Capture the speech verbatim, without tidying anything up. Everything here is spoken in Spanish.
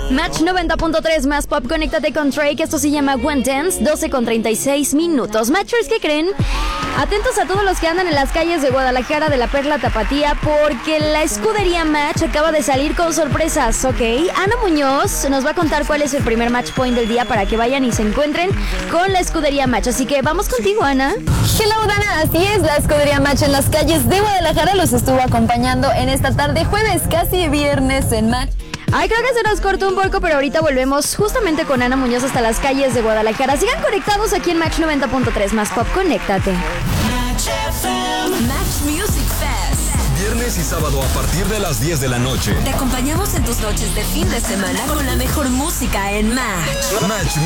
Match noventa punto tres más pop, conéctate con Drake. Esto se llama One Dance, doce con treinta y seis minutos. Matchers, ¿qué creen? Atentos a todos los que andan en las calles de Guadalajara, de la Perla Tapatía, porque la escudería Match acaba de salir con sorpresas, ¿ok? Ana Muñoz nos va a contar cuál es el primer match point del día para que vayan y se encuentren con la escudería Match. Así que vamos contigo, Ana. Hello, Dana, así es, la escudería Match en las calles de Guadalajara los estuvo acompañando en esta tarde, jueves, casi viernes en Match. Ay, creo que se nos cortó un poco, pero ahorita volvemos justamente con Ana Muñoz hasta las calles de Guadalajara. Sigan conectados aquí en Match noventa punto tres más pop, conéctate. Match F M. Match Music Fest. Viernes y sábado a partir de las diez de la noche. Te acompañamos en tus noches de fin de semana con la mejor música en Match. Match